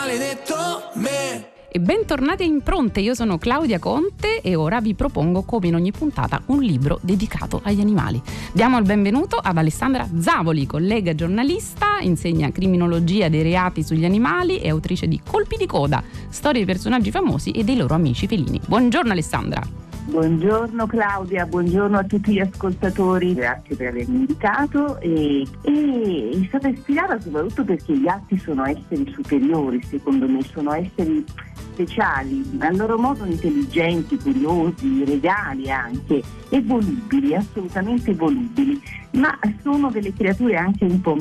maledetto me. E bentornati a Impronte, io sono Claudia Conte e ora vi propongo, come in ogni puntata, un libro dedicato agli animali. Diamo il benvenuto ad Alessandra Zavoli, collega giornalista, insegna criminologia dei reati sugli animali e autrice di Colpi di coda, storie di personaggi famosi e dei loro amici felini. Buongiorno Alessandra. Buongiorno Claudia, buongiorno a tutti gli ascoltatori, grazie per avermi invitato e è stata ispirata soprattutto perché gli gatti sono esseri superiori, secondo me, sono esseri speciali, a loro modo intelligenti, curiosi, regali anche, e volubili, assolutamente volubili, ma sono delle creature anche un po'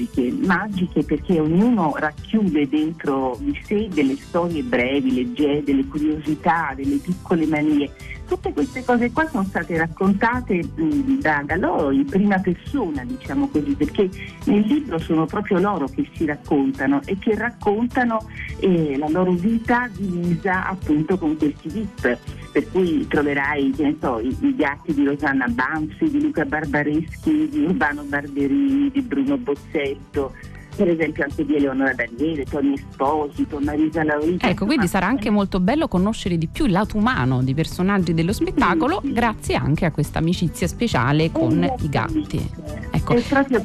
magiche perché ognuno racchiude dentro di sé delle storie brevi, leggere, delle curiosità, delle piccole manie. Tutte queste cose qua sono state raccontate da loro in prima persona, diciamo così, perché nel libro sono proprio loro che si raccontano e che raccontano la loro vita divisa appunto con questi VIP, per cui troverai, che ne so, i gatti di Rosanna Banfi, di Luca Barbareschi, di Urbano Barberini, di Bruno Bozzetto, per esempio anche di Eleonora Daniele, Tony Esposito, Marisa Laurita. Ecco, quindi sarà anche molto bello conoscere di più il lato umano di personaggi dello spettacolo, sì. Grazie anche a questa amicizia speciale con i gatti. Ecco. È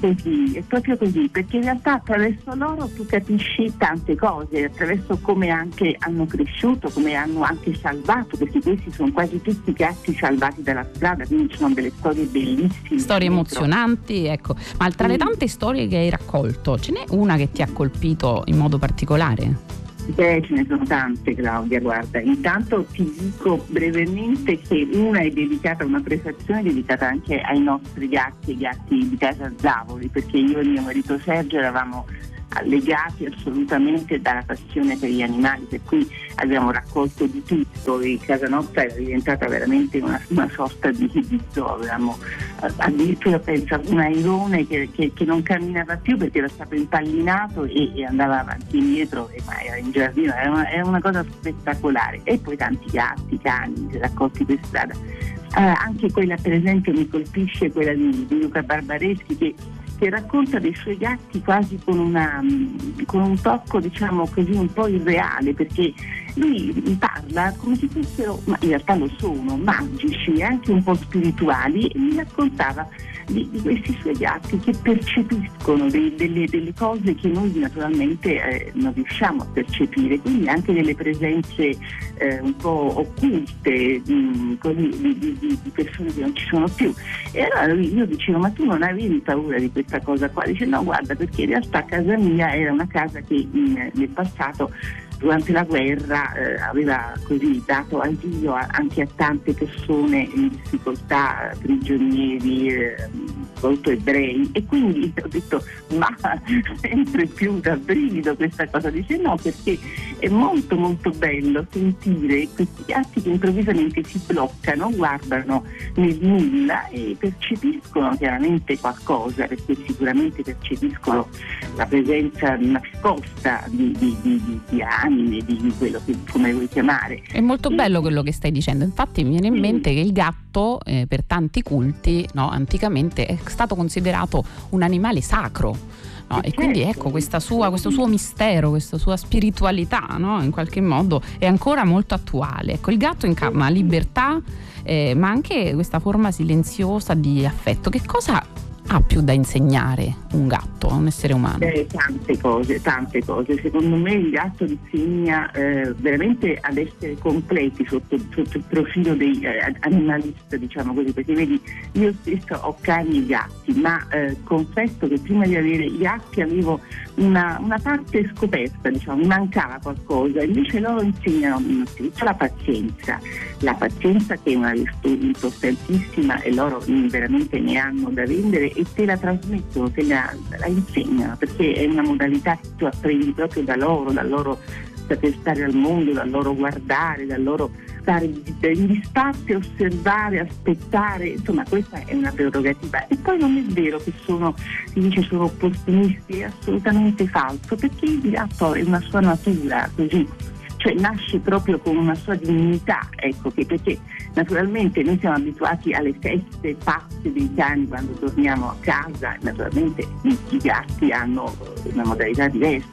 proprio così, perché in realtà attraverso loro tu capisci tante cose, attraverso come anche hanno cresciuto, come hanno anche salvato, perché questi sono quasi tutti gatti salvati dalla strada, quindi sono delle storie bellissime. Storie emozionanti, ecco. Ma tra le tante storie che hai raccolto, ce n'è una che ti ha colpito in modo particolare? Ce ne sono tante, Claudia, guarda, intanto ti dico brevemente che una è dedicata, una prefazione dedicata anche ai nostri gatti, i gatti di casa Zavoli, perché io e mio marito Sergio eravamo legati assolutamente dalla passione per gli animali, per cui abbiamo raccolto di tutto e casa nostra era diventata veramente una sorta di zoo. Avevamo addirittura, penso, un airone che non camminava più perché era stato impallinato e andava avanti e indietro, ma era in giardino, era una cosa spettacolare. E poi tanti gatti, cani raccolti per strada. Anche quella, per esempio, mi colpisce, quella di Luca Barbareschi, che racconta dei suoi gatti quasi con un tocco, diciamo così, un po' irreale, perché lui parla come se fossero, ma in realtà lo sono, magici e anche un po' spirituali, e mi raccontava di questi suoi gatti che percepiscono delle cose che noi naturalmente non riusciamo a percepire, quindi anche delle presenze un po' occulte di persone che non ci sono più. E allora io dicevo: ma tu non avevi paura di questa cosa qua? Dice: no, guarda, perché in realtà casa mia era una casa che nel passato, durante la guerra, aveva così dato asilo anche a tante persone in difficoltà, prigionieri, molto ebrei, e quindi ho detto: ma sempre più da brivido questa cosa. Dice: no, perché è molto molto bello sentire questi gatti che improvvisamente si bloccano, guardano nel nulla e percepiscono chiaramente qualcosa, perché sicuramente percepiscono la presenza nascosta di anime, di quello che come vuoi chiamare. È molto bello quello che stai dicendo, infatti mi viene in mente che il gatto per tanti culti, no, anticamente è stato considerato un animale sacro, no? E quindi ecco questo suo mistero, questa sua spiritualità, no, in qualche modo è ancora molto attuale. Ecco, il gatto incarna libertà, ma anche questa forma silenziosa di affetto. Che cosa ha più da insegnare un gatto a un essere umano? Tante cose. Secondo me il gatto insegna veramente ad essere completi sotto il profilo dei animalista, diciamo così, perché vedi, io stesso ho cani e gatti, ma confesso che prima di avere i gatti avevo una parte scoperta, diciamo, mi mancava qualcosa. Invece loro insegnano innanzitutto la pazienza che è una virtù importantissima, e loro veramente ne hanno da vendere e te la trasmettono, te la insegnano, perché è una modalità che tu apprendi proprio dal loro saper stare al mondo, dal loro guardare, dal loro stare in disparte, osservare, aspettare, insomma questa è una prerogativa. E poi non è vero che si dice sono opportunisti, è assolutamente falso, perché il gatto è una sua natura così, cioè nasce proprio con una sua dignità, ecco, perché naturalmente noi siamo abituati alle feste pazze dei cani quando torniamo a casa, naturalmente i gatti hanno una modalità diversa,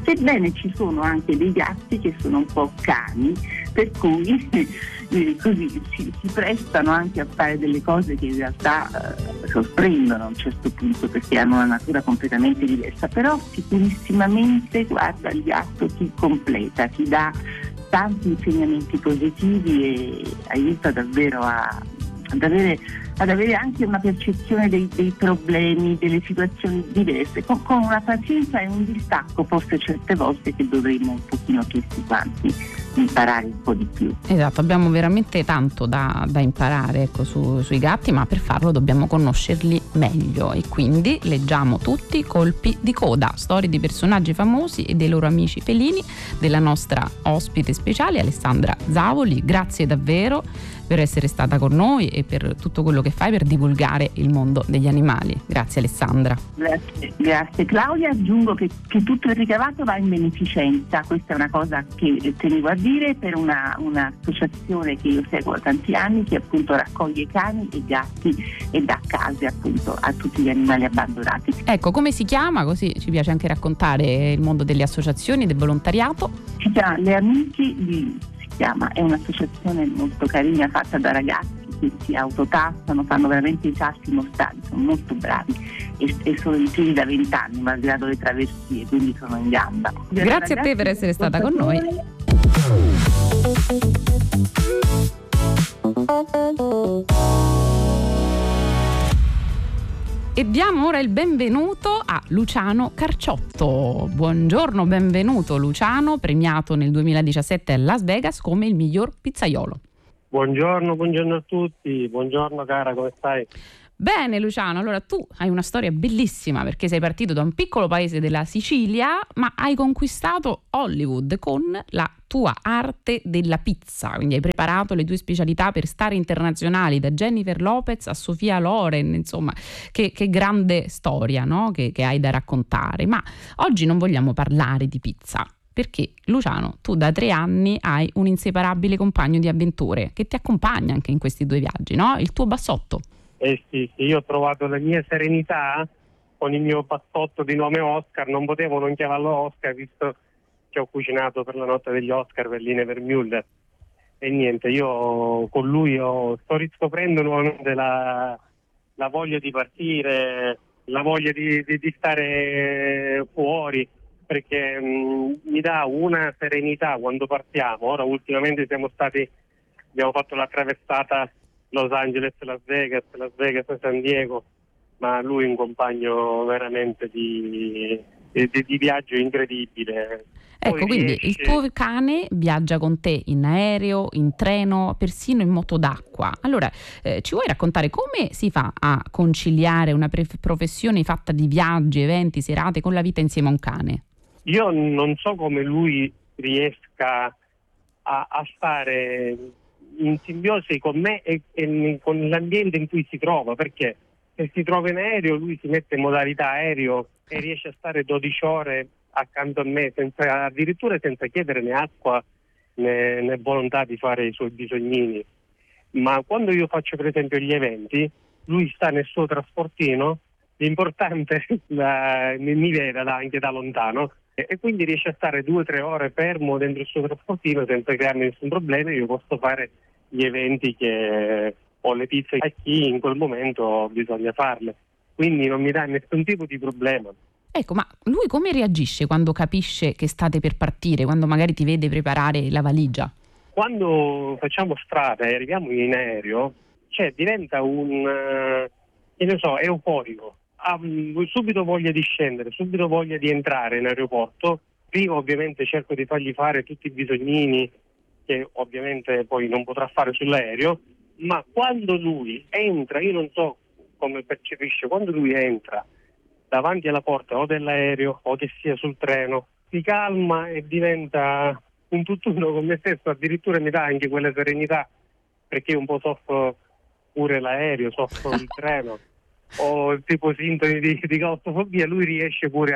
Sebbene ci sono anche dei gatti che sono un po' cani, per cui così si prestano anche a fare delle cose che in realtà sorprendono a un certo punto, perché hanno una natura completamente diversa, però sicurissimamente, guarda, il gatto ti completa, ti dà tanti insegnamenti positivi e aiuta davvero ad avere anche una percezione dei problemi, delle situazioni diverse, con una pazienza e un distacco forse certe volte che dovremmo un pochino tutti quanti imparare un po' di più. Esatto, abbiamo veramente tanto da imparare, ecco, sui gatti, ma per farlo dobbiamo conoscerli meglio e quindi leggiamo tutti Colpi di coda, storie di personaggi famosi e dei loro amici felini, della nostra ospite speciale Alessandra Zavoli. Grazie davvero per essere stata con noi e per tutto quello che fai per divulgare il mondo degli animali. Grazie Alessandra. Grazie Claudia. Aggiungo che tutto il ricavato va in beneficenza, questa è una cosa che tenevo a dire, per un'associazione che io seguo da tanti anni, che appunto raccoglie cani e gatti e dà case appunto a tutti gli animali abbandonati. Ecco, come si chiama? Così ci piace anche raccontare il mondo delle associazioni, del volontariato. Si chiama Le Amici di... È un'associazione molto carina, fatta da ragazzi che si autotastano, fanno veramente i salti mortali, sono molto bravi e sono in piedi da 20 anni, malgrado le traversie, quindi sono in gamba. Grazie a te per essere stata con noi. E diamo ora il benvenuto a Luciano Carciotto. Buongiorno, benvenuto Luciano, premiato nel 2017 a Las Vegas come il miglior pizzaiolo. Buongiorno a tutti, buongiorno cara, come stai? Bene Luciano, allora tu hai una storia bellissima perché sei partito da un piccolo paese della Sicilia ma hai conquistato Hollywood con la tua arte della pizza, quindi hai preparato le tue specialità per star internazionali, da Jennifer Lopez a Sofia Loren, insomma che grande storia, no? che hai da raccontare. Ma oggi non vogliamo parlare di pizza, perché Luciano, tu da 3 anni hai un inseparabile compagno di avventure che ti accompagna anche in questi 2 viaggi, no? Il tuo bassotto. Sì, io ho trovato la mia serenità con il mio bassotto di nome Oscar, non potevo non chiamarlo Oscar visto che ho cucinato per la notte degli Oscar per Line Vermeulen e niente, io con lui sto riscoprendo nuovamente la voglia di partire, la voglia di stare fuori, perché mi dà una serenità quando partiamo. Ora ultimamente abbiamo fatto la traversata Los Angeles, Las Vegas, San Diego, ma lui è un compagno veramente di viaggio incredibile. Ecco, Poi quindi il tuo cane viaggia con te in aereo, in treno, persino in moto d'acqua. Allora, ci vuoi raccontare come si fa a conciliare una professione fatta di viaggi, eventi, serate con la vita insieme a un cane? Io non so come lui riesca a stare in simbiosi con me e con l'ambiente in cui si trova, perché se si trova in aereo lui si mette in modalità aereo e riesce a stare 12 ore accanto a me addirittura senza chiedere né acqua né volontà di fare i suoi bisognini. Ma quando io faccio per esempio gli eventi, lui sta nel suo trasportino, l'importante mi vede anche da lontano e quindi riesce a stare 2-3 ore fermo dentro il suo trasportino senza crearmi nessun problema. Io posso fare gli eventi o le pizze a chi in quel momento bisogna farle, quindi non mi dà nessun tipo di problema. Ecco, ma lui come reagisce quando capisce che state per partire, quando magari ti vede preparare la valigia? Quando facciamo strada e arriviamo in aereo, diventa euforico. Ha subito voglia di scendere, subito voglia di entrare in aeroporto. Prima ovviamente cerco di fargli fare tutti i bisognini che ovviamente poi non potrà fare sull'aereo, ma quando lui entra, io non so come percepisce, quando lui entra davanti alla porta o dell'aereo o che sia sul treno, si calma e diventa un tutt'uno con me stesso, addirittura mi dà anche quella serenità, perché io un po' soffro pure l'aereo, soffro il treno, ho tipo sintomi di claustrofobia, lui riesce pure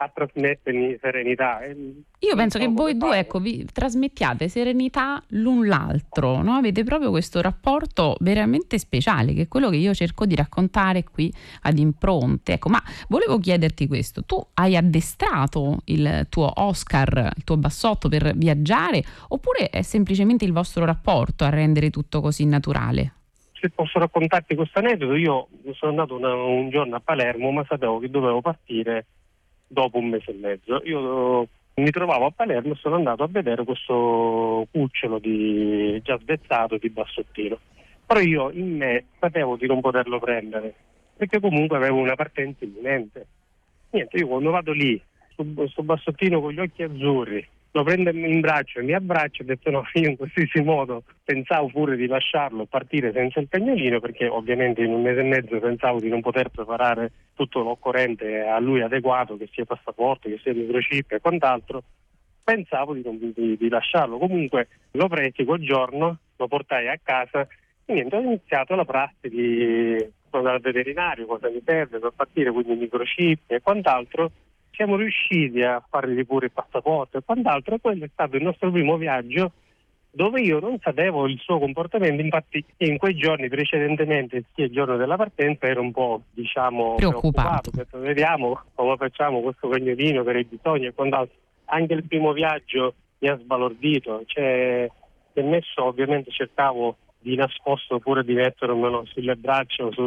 a trasmettermi serenità. Io penso che voi due, ecco, vi trasmettiate serenità l'un l'altro, no? Avete proprio questo rapporto veramente speciale, che è quello che io cerco di raccontare qui ad Impronte. Ecco, ma volevo chiederti questo: tu hai addestrato il tuo Oscar, il tuo bassotto, per viaggiare, oppure è semplicemente il vostro rapporto a rendere tutto così naturale? Se posso raccontarti questo aneddoto, io sono andato un giorno a Palermo, ma sapevo che dovevo partire dopo un mese e mezzo. Io mi trovavo a Palermo e sono andato a vedere questo cucciolo già svezzato di bassottino. Però io in me sapevo di non poterlo prendere, perché comunque avevo una partenza imminente. Niente, io quando vado lì, sto bassottino con gli occhi azzurri, lo prendo in braccio e mi abbraccio, ho detto no, io in qualsiasi modo pensavo pure di lasciarlo, partire senza il cagnolino, perché ovviamente in un mese e mezzo pensavo di non poter preparare tutto l'occorrente a lui adeguato, che sia passaporto, che sia microchip e quant'altro. Pensavo di lasciarlo. Comunque lo presi quel giorno, lo portai a casa e niente, ho iniziato la prassi di andare al veterinario, cosa mi serve per partire, quindi microchip e quant'altro. Siamo riusciti a fargli pure il passaporto e quant'altro, e quello è stato il nostro primo viaggio dove io non sapevo il suo comportamento. Infatti in quei giorni precedentemente, sia il giorno della partenza, ero un po' preoccupato. Ho detto, vediamo come facciamo questo cagnolino per i bisogni e quant'altro. Anche il primo viaggio mi ha sbalordito, cioè nel messo ovviamente cercavo di nascosto pure di mettermelo sulle braccia o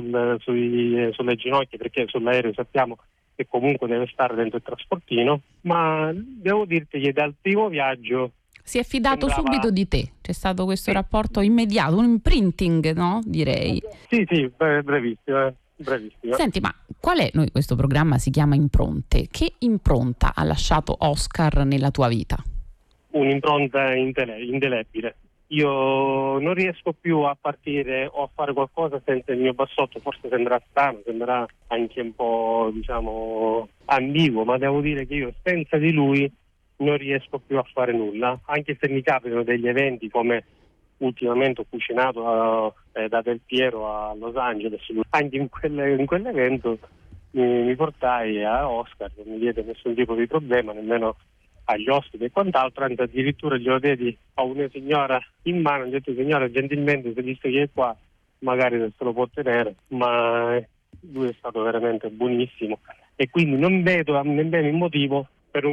sulle ginocchia, perché sull'aereo sappiamo che comunque deve stare dentro il trasportino, ma devo dirti che dal primo viaggio si è fidato subito di te, c'è stato questo rapporto immediato, un imprinting, no? Direi. Sì, bravissimo. Senti, ma qual è, questo programma si chiama Impronte, che impronta ha lasciato Oscar nella tua vita? Un'impronta indelebile. Io non riesco più a partire o a fare qualcosa senza il mio bassotto. Forse sembrerà strano, sembrerà anche un po', ambiguo, ma devo dire che io senza di lui non riesco più a fare nulla, anche se mi capitano degli eventi come ultimamente ho cucinato da Del Piero a Los Angeles. Anche in quell'evento mi portai a Oscar, non mi diede nessun tipo di problema, nemmeno agli ospiti e quant'altro, anzi addirittura glielo dedi a una signora in mano, ho detto signora gentilmente se visto che è qua magari se lo può tenere, ma lui è stato veramente buonissimo e quindi non vedo nemmeno il motivo